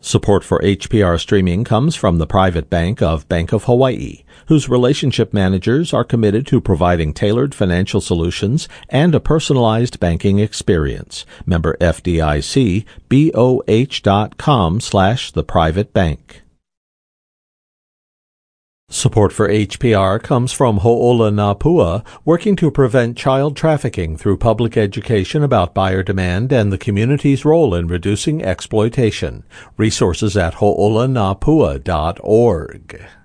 Support for HPR streaming comes from the private bank of Bank of Hawaii, whose relationship managers are committed to providing tailored financial solutions and a personalized banking experience. Member FDIC, BOH.com/theprivatebank. Support for HPR comes from Ho'ola Napua, working to prevent child trafficking through public education about buyer demand and the community's role in reducing exploitation. Resources at ho'olanapua.org.